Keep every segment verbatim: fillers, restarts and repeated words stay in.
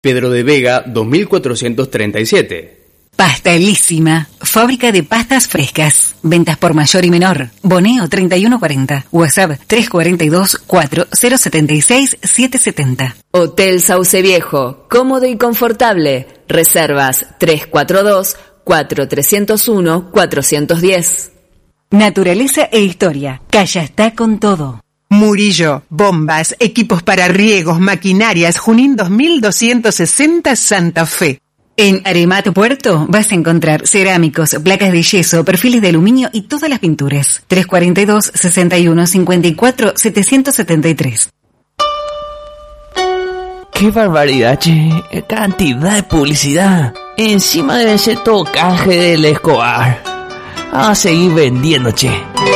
Pedro de Vega dos mil cuatrocientos treinta y siete. Pastelísima, fábrica de pastas frescas. Ventas por mayor y menor. Boneo treinta y uno cuarenta. WhatsApp tres cuatro dos, cuatro cero siete seis, siete siete cero. Hotel Sauce Viejo, cómodo y confortable. Reservas tres cuatro dos, cuatro tres cero uno, cuatro uno cero. Naturaleza e historia. Calla está con todo. Murillo, bombas, equipos para riegos, maquinarias, Junín dos mil doscientos sesenta, Santa Fe. En Aremat Puerto vas a encontrar cerámicos, placas de yeso, perfiles de aluminio y todas las pinturas. tres cuatro dos, sesenta y uno, cincuenta y cuatro, setecientos setenta y tres. ¡Qué barbaridad, che! Cantidad de publicidad. Encima debe ser todo canje del Escobar. A seguir vendiendo, che.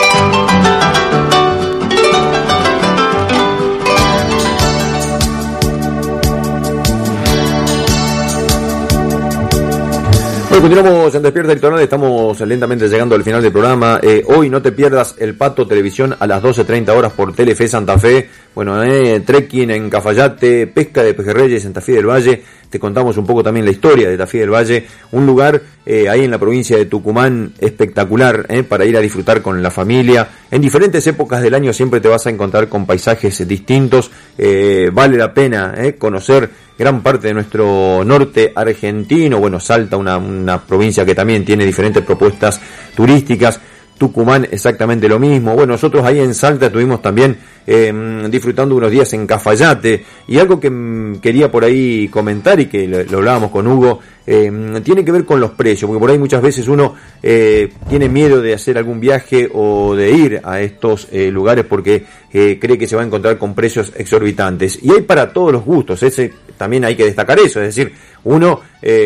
Bueno, continuamos en Despierta Litoral, estamos lentamente llegando al final del programa. Eh, hoy no te pierdas El Pato Televisión a las doce treinta horas por Telefe Santa Fe. Bueno, eh, trekking en Cafayate, pesca de pejerreyes en Tafí del Valle. Te contamos un poco también la historia de Tafí del Valle, un lugar eh, ahí en la provincia de Tucumán espectacular eh, para ir a disfrutar con la familia. En diferentes épocas del año siempre te vas a encontrar con paisajes distintos. Eh, vale la pena eh, conocer gran parte de nuestro norte argentino. Bueno, Salta, una, una provincia que también tiene diferentes propuestas turísticas. Tucumán exactamente lo mismo. Bueno, nosotros ahí en Salta estuvimos también eh, disfrutando unos días en Cafayate, y algo que mm, quería por ahí comentar y que lo, lo hablábamos con Hugo, eh, tiene que ver con los precios, porque por ahí muchas veces uno eh, tiene miedo de hacer algún viaje o de ir a estos eh, lugares porque eh, cree que se va a encontrar con precios exorbitantes, y hay para todos los gustos. Ese también hay que destacar eso, es decir, uno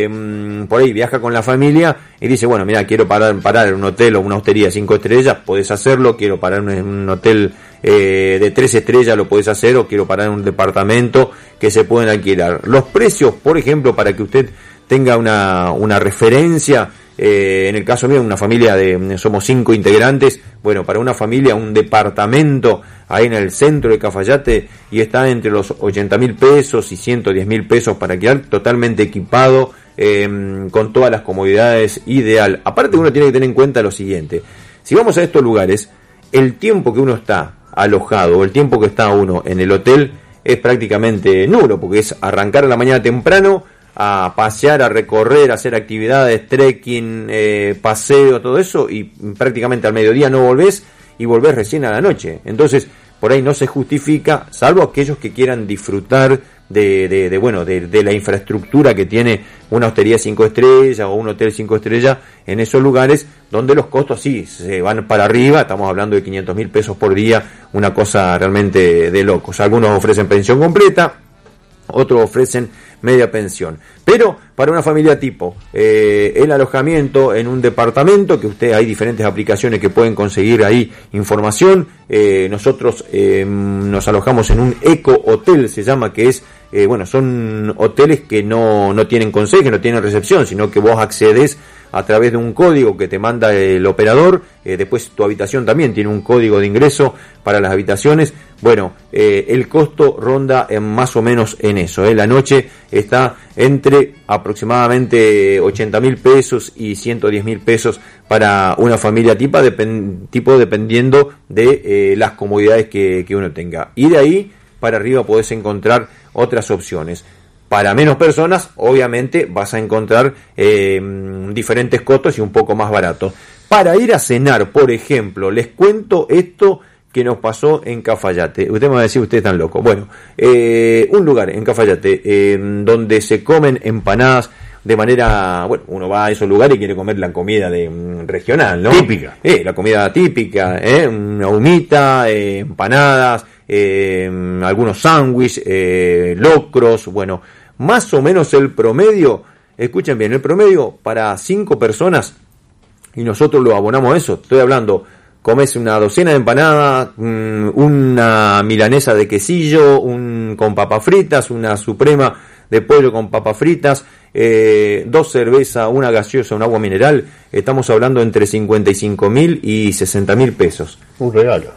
eh, por ahí viaja con la familia y dice, bueno, mira, quiero parar, parar en un hotel o una hostería cinco estrellas, podés hacerlo. Quiero parar en un hotel eh, de tres estrellas, lo podés hacer. O quiero parar en un departamento que se pueden alquilar. Los precios, por ejemplo, para que usted tenga una, una referencia, eh, en el caso mío, una familia de, somos cinco integrantes, bueno, para una familia, un departamento ahí en el centro de Cafayate, y está entre los ochenta mil pesos y ciento diez mil pesos para alquilar, totalmente equipado, eh, con todas las comodidades, ideal. Aparte, uno tiene que tener en cuenta lo siguiente: si vamos a estos lugares, el tiempo que uno está alojado o el tiempo que está uno en el hotel es prácticamente nulo, porque es arrancar a la mañana temprano, a pasear, a recorrer, a hacer actividades, trekking, eh, paseo, todo eso, y prácticamente al mediodía no volvés, y volvés recién a la noche. Entonces, por ahí no se justifica, salvo aquellos que quieran disfrutar de, de, de bueno, de, de la infraestructura que tiene una hostería cinco estrellas o un hotel cinco estrellas en esos lugares, donde los costos sí se van para arriba. Estamos hablando de quinientos mil pesos por día, una cosa realmente de locos. Algunos ofrecen pensión completa, otros ofrecen media pensión. Pero para una familia tipo, eh, el alojamiento en un departamento, que usted, hay diferentes aplicaciones que pueden conseguir ahí información. Eh, nosotros eh, nos alojamos en un eco hotel, se llama, que es, eh, bueno, son hoteles que no, no tienen conserje, no tienen recepción, sino que vos accedes a través de un código que te manda el operador. Eh, después tu habitación también tiene un código de ingreso para las habitaciones. Bueno, eh, el costo ronda en más o menos en eso. Eh. La noche está entre aproximadamente ochenta mil pesos y ciento diez mil pesos para una familia tipo, depend, tipo dependiendo de eh, las comodidades que, que uno tenga. Y de ahí para arriba podés encontrar otras opciones. Para menos personas, obviamente, vas a encontrar eh, diferentes costos y un poco más baratos. Para ir a cenar, por ejemplo, les cuento esto que nos pasó en Cafayate. Usted me va a decir, ustedes están locos. Bueno, eh, un lugar en Cafayate eh, donde se comen empanadas de manera, bueno, uno va a esos lugares y quiere comer la comida de um, regional, ¿no? Típica. Eh, la comida típica, eh, una humita, eh, empanadas, eh, algunos sándwiches, eh, locros, bueno, más o menos el promedio, escuchen bien, el promedio para cinco personas, y nosotros lo abonamos a eso, estoy hablando, comes una docena de empanadas, una milanesa de quesillo, un con papas fritas, una suprema de pollo con papas fritas, eh, dos cervezas, una gaseosa, un agua mineral. Estamos hablando entre cincuenta y cinco mil y sesenta mil pesos. Un regalo.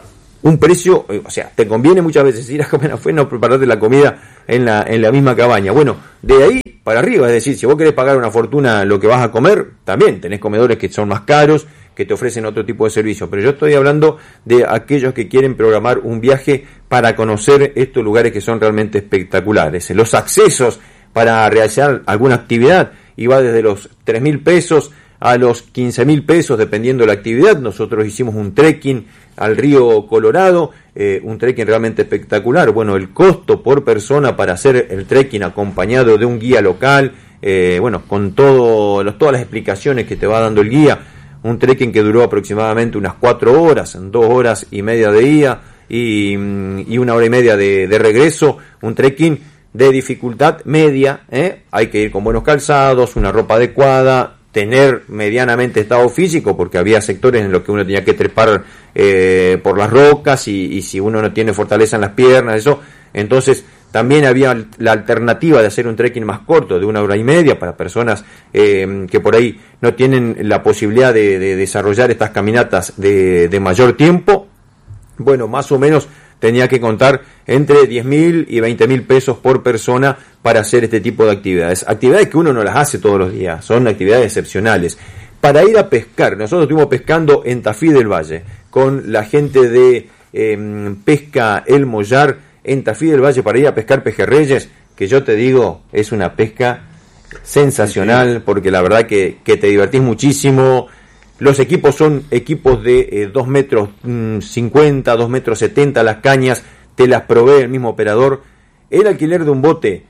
un precio, o sea, te conviene muchas veces ir a comer afuera, no prepararte la comida en la, en la misma cabaña. Bueno, de ahí para arriba, es decir, si vos querés pagar una fortuna lo que vas a comer, también tenés comedores que son más caros, que te ofrecen otro tipo de servicio, pero yo estoy hablando de aquellos que quieren programar un viaje para conocer estos lugares que son realmente espectaculares. Los accesos para realizar alguna actividad iba desde los tres mil pesos a los quince mil pesos, dependiendo de la actividad. Nosotros hicimos un trekking al río Colorado, eh, un trekking realmente espectacular. Bueno, el costo por persona para hacer el trekking acompañado de un guía local, eh, bueno, con todo, los, todas las explicaciones que te va dando el guía, un trekking que duró aproximadamente unas cuatro horas, dos horas y media de ida y, y una hora y media de, de regreso, un trekking de dificultad media, ¿eh? Hay que ir con buenos calzados, una ropa adecuada, tener medianamente estado físico, porque había sectores en los que uno tenía que trepar eh, por las rocas y, y si uno no tiene fortaleza en las piernas, eso, entonces también había la alternativa de hacer un trekking más corto, de una hora y media, para personas eh, que por ahí no tienen la posibilidad de, de desarrollar estas caminatas de, de mayor tiempo. Bueno, más o menos tenía que contar entre diez mil y veinte mil pesos por persona para hacer este tipo de actividades. Actividades que uno no las hace todos los días, son actividades excepcionales. Para ir a pescar, nosotros estuvimos pescando en Tafí del Valle, con la gente de eh, Pesca El Mollar, en Tafí del Valle, para ir a pescar pejerreyes, que yo te digo, es una pesca sensacional, porque la verdad que, que te divertís muchísimo. Los equipos son equipos de eh, dos metros cincuenta, dos metros setenta las cañas, te las provee el mismo operador. El alquiler de un bote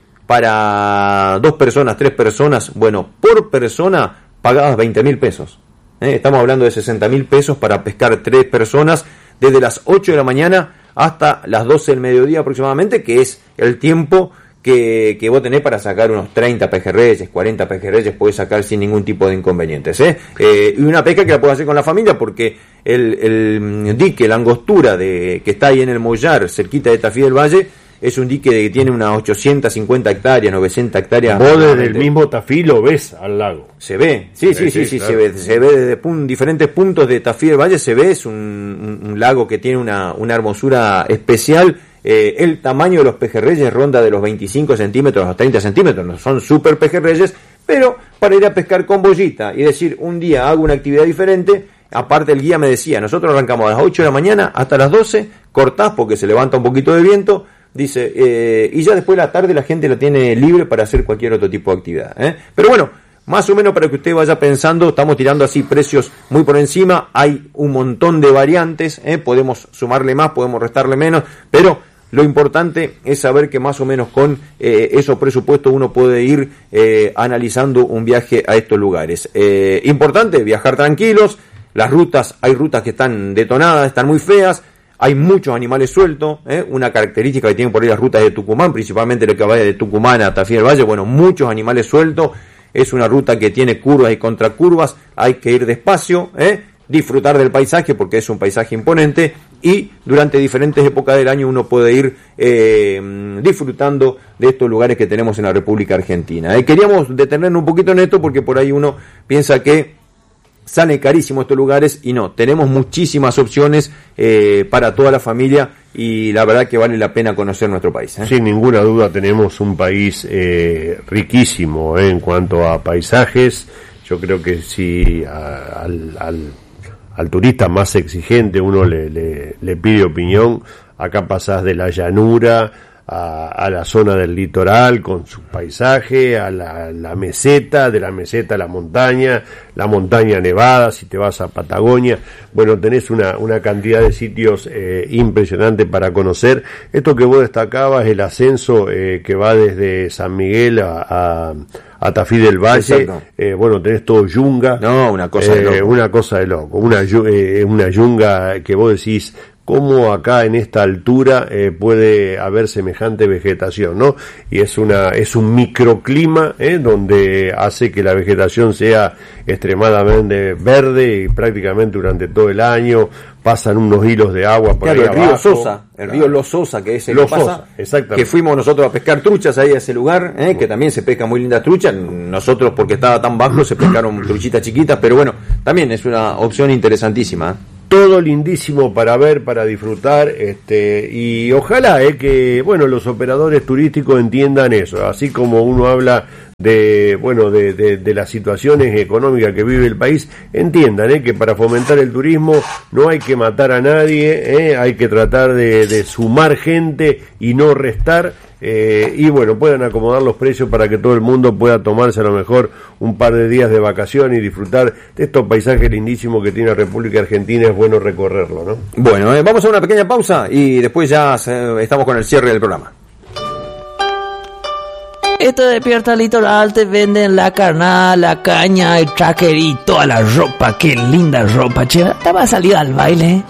para dos personas, tres personas, bueno, por persona pagabas veinte mil pesos. ¿Eh? Estamos hablando de sesenta mil pesos para pescar tres personas desde las ocho de la mañana hasta las doce del mediodía aproximadamente, que es el tiempo que, que vos tenés para sacar unos treinta pejerreyes, cuarenta pejerreyes, podés sacar sin ningún tipo de inconvenientes. ¿eh? Eh, y una pesca que la podés hacer con la familia, porque el, el dique, la angostura de, que está ahí en el Mollar, cerquita de Tafí del Valle, es un dique que tiene unas ochocientas cincuenta hectáreas, novecientos hectáreas. Vos desde el mismo Tafí lo ves al lago. Se ve, sí, sí, sí, sí, sí, claro. se ve, se ve desde pun- diferentes puntos de Tafí del Valle, se ve, es un, un, un lago que tiene una, una hermosura especial. Eh, el tamaño de los pejerreyes ronda de los veinticinco centímetros a los treinta centímetros, no son super pejerreyes, pero para ir a pescar con bollita y decir, un día hago una actividad diferente. Aparte el guía me decía, nosotros arrancamos a las ocho de la mañana hasta las doce, cortás porque se levanta un poquito de viento, dice, eh, y ya después de la tarde la gente la tiene libre para hacer cualquier otro tipo de actividad. ¿eh? Pero bueno, más o menos para que usted vaya pensando, estamos tirando así precios muy por encima, hay un montón de variantes, ¿eh? podemos sumarle más, podemos restarle menos, pero lo importante es saber que más o menos con eh, esos presupuestos uno puede ir eh, analizando un viaje a estos lugares. Eh, importante, viajar tranquilos, las rutas, hay rutas que están detonadas, están muy feas, hay muchos animales sueltos, ¿eh? una característica que tienen por ahí las rutas de Tucumán, principalmente la que vaya de Tucumán a Tafí del Valle, bueno, muchos animales sueltos, es una ruta que tiene curvas y contracurvas, hay que ir despacio, ¿eh? disfrutar del paisaje porque es un paisaje imponente y durante diferentes épocas del año uno puede ir eh, disfrutando de estos lugares que tenemos en la República Argentina. Eh, queríamos detenernos un poquito en esto porque por ahí uno piensa que salen carísimos estos lugares y no, tenemos muchísimas opciones eh, para toda la familia y la verdad que vale la pena conocer nuestro país. ¿eh? Sin ninguna duda tenemos un país eh, riquísimo eh, en cuanto a paisajes. Yo creo que si a, al, al, al turista más exigente uno le, le, le pide opinión, acá pasás de la llanura A, a la zona del litoral con su paisaje, a la, la meseta, de la meseta a la montaña, la montaña nevada, si te vas a Patagonia, bueno, tenés una, una cantidad de sitios eh, impresionantes para conocer. Esto que vos destacabas, el ascenso eh, que va desde San Miguel a, a, a Tafí del Valle, eh, bueno, tenés todo yunga, no, una cosa eh, de loco, una cosa de loco, una, eh, una yunga que vos decís, cómo acá en esta altura eh, puede haber semejante vegetación, ¿no? Y es una es un microclima eh, donde hace que la vegetación sea extremadamente verde y prácticamente durante todo el año pasan unos hilos de agua por claro, ahí el abajo. río Sosa, el río Los Sosa, que es el Los que pasa, Sosa, exactamente. Que fuimos nosotros a pescar truchas ahí a ese lugar, eh, que también se pesca muy lindas truchas, nosotros porque estaba tan bajo se pescaron truchitas chiquitas, pero bueno, también es una opción interesantísima. todo lindísimo para ver, para disfrutar, este, y ojalá eh, que, bueno, los operadores turísticos entiendan eso, así como uno habla de, bueno, de, de, de las situaciones económicas que vive el país, entiendan eh, que para fomentar el turismo no hay que matar a nadie, eh, hay que tratar de, de sumar gente y no restar. Eh, y bueno, puedan acomodar los precios para que todo el mundo pueda tomarse a lo mejor un par de días de vacación y disfrutar de estos paisajes lindísimos que tiene la República Argentina. Es bueno recorrerlo, ¿no? Bueno, eh, vamos a una pequeña pausa y después ya eh, estamos con el cierre del programa. Esto de Despierta Litoral te venden la carnada, la caña, el tracker y toda la ropa. Qué linda ropa, che. Te va a salir al baile.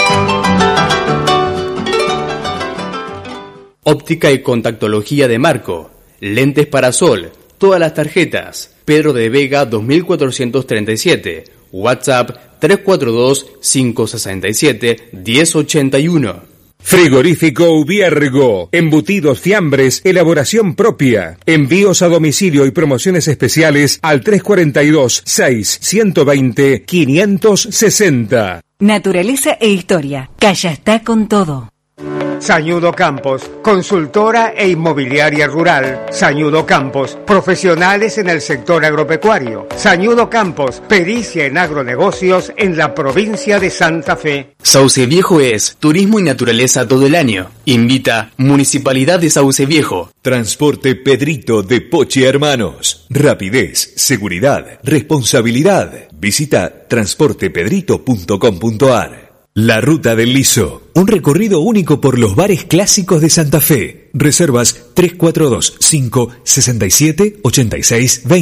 Óptica y contactología de Marco. Lentes para sol. Todas las tarjetas. Pedro de Vega dos mil cuatrocientos treinta y siete. WhatsApp tres cuatro dos, cinco seis siete, uno cero ocho uno. Frigorífico Ubiergo. Embutidos, fiambres, elaboración propia. Envíos a domicilio y promociones especiales al tres cuatro dos, seis, uno dos cero, cinco seis cero. Naturaleza e historia. Calla está con todo. Sañudo Campos, consultora e inmobiliaria rural. Sañudo Campos, profesionales en el sector agropecuario. Sañudo Campos, pericia en agronegocios en la provincia de Santa Fe. Sauce Viejo es turismo y naturaleza todo el año. Invita Municipalidad de Sauce Viejo. Transporte Pedrito de Poche Hermanos. Rapidez, seguridad, responsabilidad. Visita transporte pedrito punto com punto ar. La Ruta del Liso, un recorrido único por los bares clásicos de Santa Fe. Reservas tres cuatro dos, cinco seis siete, ocho seis dos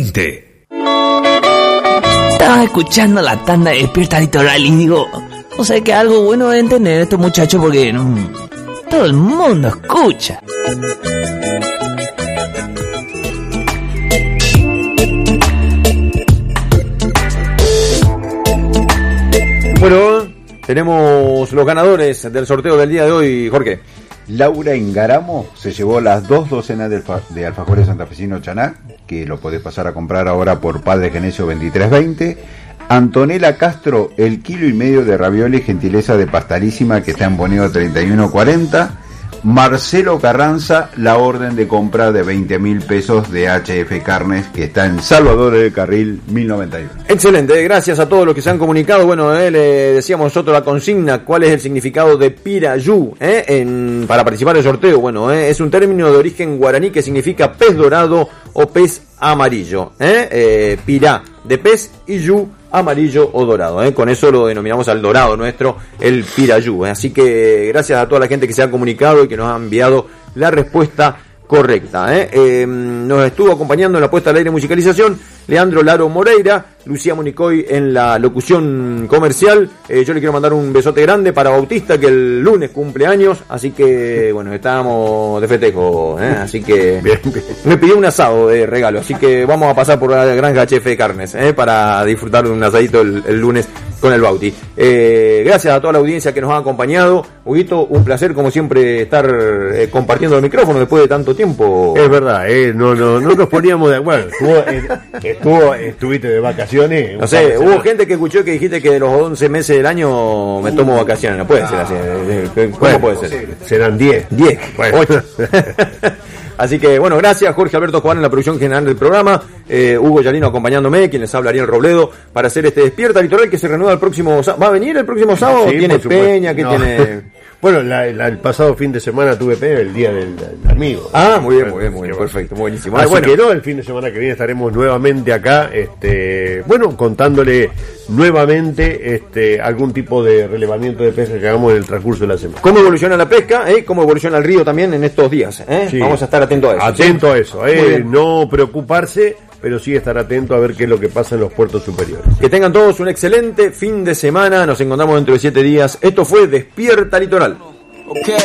cero. Estaba escuchando la tanda de Despierta Litoral y digo, o sea que algo bueno deben tener estos muchachos porque no, todo el mundo escucha. Bueno, tenemos los ganadores del sorteo del día de hoy, Jorge. Laura Ingaramo se llevó las dos docenas de, alfa, de alfajores santafesino Chaná, que lo podés pasar a comprar ahora por Padre Genesio veintitrés veinte. Antonella Castro, el kilo y medio de ravioli gentileza de Pastalísima, que está en Boneo treinta y uno cuarenta. Marcelo Carranza, la orden de compra de veinte mil pesos de H F Carnes, que está en Salvador del Carril mil noventa y uno. Excelente, gracias a todos los que se han comunicado. Bueno, eh, le decíamos nosotros la consigna, ¿cuál es el significado de pirayú eh, en, para participar del sorteo? Bueno, eh, es un término de origen guaraní que significa pez dorado o pez amarillo. Eh, eh, pirá de pez y yu amarillo o dorado, ¿eh? Con eso lo denominamos al dorado nuestro, el pirayú, ¿eh? Así que gracias a toda la gente que se ha comunicado y que nos ha enviado la respuesta correcta, ¿eh? Eh, nos estuvo acompañando en la puesta al aire musicalización Leandro Laro Moreira, Lucía Municoy en la locución comercial. Eh, yo le quiero mandar un besote grande para Bautista, que el lunes cumple años, así que bueno, estábamos de festejo, ¿eh? Así que bien, bien. Me pidió un asado de regalo, así que vamos a pasar por la granja H F Carnes, ¿eh? Para disfrutar de un asadito el, el lunes con el Bauti. Eh, gracias a toda la audiencia que nos ha acompañado. Huguito, un placer como siempre estar eh, compartiendo el micrófono después de tanto tiempo. Es verdad, eh, no, no, no nos poníamos de acuerdo. Estuvo, eh, estuvo, estuviste de vacaciones. No sé, hubo gente que escuchó que dijiste que de los once meses del año me tomo vacaciones. No puede ser así. ¿Cómo bueno, puede ser? Serán diez. diez. Bueno. ocho. Así que bueno, gracias Jorge Alberto Juan en la producción general del programa, eh, Hugo Yarino acompañándome, quien les habla Ariel Robledo, para hacer este Despierta Litoral que se reanuda el próximo sábado. ¿Va a venir el próximo sábado? Sí, ¿Tiene Peña? ¿Qué no. tiene? Bueno, la, la, el pasado fin de semana tuve Peña, el día del, del amigo. Ah, muy bien, muy bien, muy bien, perfecto, buenísimo. Así bueno. que no, el fin de semana que viene estaremos nuevamente acá, este, bueno, contándole nuevamente este algún tipo de relevamiento de pesca que hagamos en el transcurso de la semana. ¿Cómo evoluciona la pesca? ¿Eh? ¿Cómo evoluciona el río también en estos días? ¿Eh? Sí. Vamos a estar atentos a eso. Atento ¿sí? a eso, eh, no preocuparse, pero sí estar atento a ver qué es lo que pasa en los puertos superiores. Que tengan todos un excelente fin de semana, nos encontramos dentro de siete días. Esto fue Despierta Litoral. Okay.